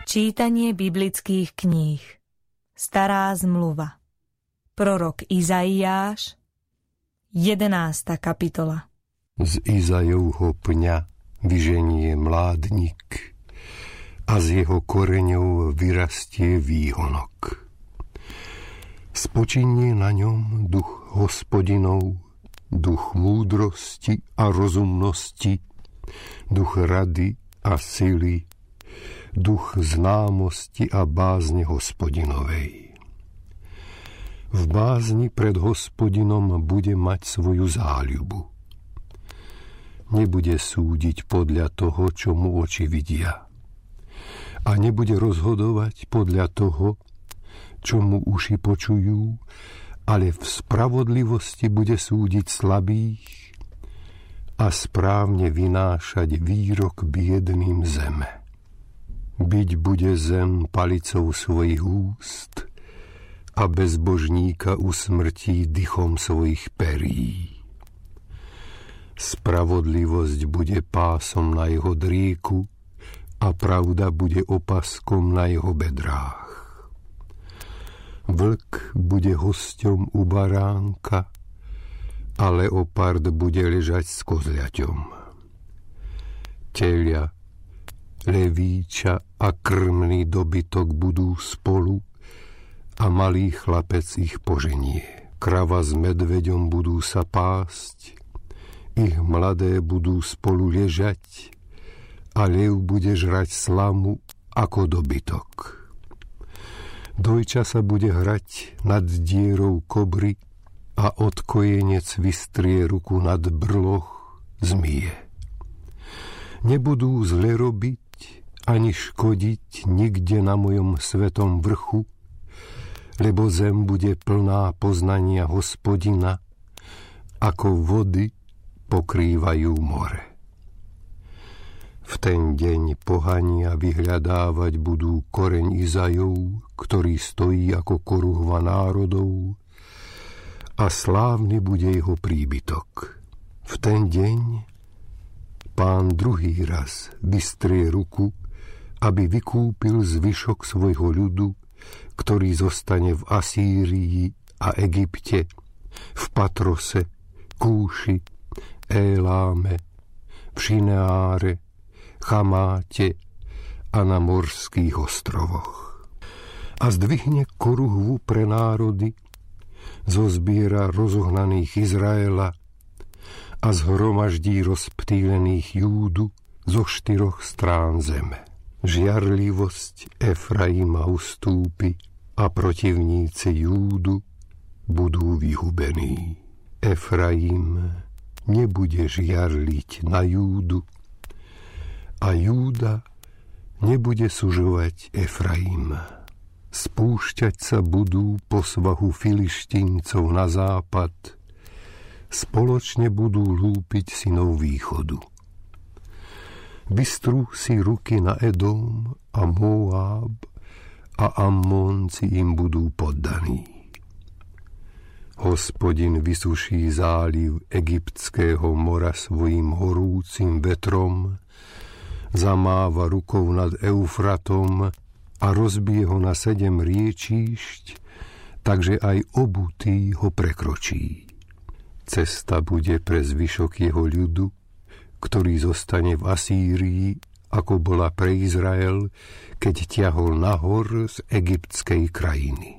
Čítanie biblických kníh. Stará zmluva. Prorok Izaiáš, 11. kapitola. Z Izajovho pňa vyženie mládnik a z jeho koreňov vyrastie výhonok. Spočinie na ňom duch Hospodinov, duch múdrosti a rozumnosti, duch rady a sily, duch známosti a bázne Hospodinovej. V bázni pred Hospodinom bude mať svoju záľubu. Nebude súdiť podľa toho, čo mu oči vidia. A nebude rozhodovať podľa toho, čo mu uši počujú, ale v spravodlivosti bude súdiť slabých a správne vynášať výrok biedným zeme. Byť bude zem palicou svojich úst a bezbožníka usmrtí dychom svojich perí. Spravodlivosť bude pásom na jeho drieku a pravda bude opaskom na jeho bedrách. Vlk bude hosťom u baránka a leopard bude ležať s kozľaťom. Telia, levíča a krmný dobytok budú spolu a malý chlapec ich poženie. Krava s medveďom budú sa pásť, ich mladé budú spolu ležať a lev bude žrať slamu ako dobytok. Dojča sa bude hrať nad dierou kobry a odkojenec vystrie ruku nad brloch zmije. Nebudú zle robiť ani škodiť nikde na mojom svetom vrchu, lebo zem bude plná poznania Hospodina, ako vody pokrývajú more. V ten deň pohania vyhľadávať budú koreň Izajov, ktorý stojí ako koruhva národov, a slávny bude jeho príbytok. V ten deň Pán druhý raz vystrie ruku, aby vykúpil zvyšok svojho ľudu, ktorý zostane v Asýrii a Egypte, v Patrose, Kúši, Éláme, v Šineáre, Chamáte a na morských ostrovoch. A zdvihne koruhvu pre národy, zozbiera rozohnaných Izraela a zhromaždí rozptýlených Júdu zo 4 strán zeme. Žiarlivosť Efraima ustúpi a protivníci Júdu budú vyhubení. Efraim nebude žiarliť na Júdu a Júda nebude sužovať Efraim. Spúšťať sa budú po svahu Filištíncov na západ, spoločne budú lúpiť synov východu. Vystrú si ruky na Edom a Moáb a Ammónci im budú poddaní. Hospodin vysuší záliv Egyptského mora svojím horúcim vetrom, zamáva rukou nad Eufratom a rozbije ho na 7 riečíšť, takže aj obutý ho prekročí. Cesta bude pre zvyšok jeho ľudu, ktorý zostane v Asýrii, ako bola pre Izrael, keď ťahol nahor z egyptskej krajiny.